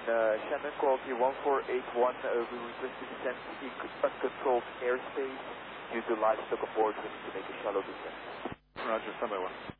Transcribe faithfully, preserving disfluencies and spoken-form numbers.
uh, Shannon, quality one four eight one, uh, we request to descend seek uncontrolled airspace. Due to livestock aboard, we need to make a shallow descent. Roger, standby one.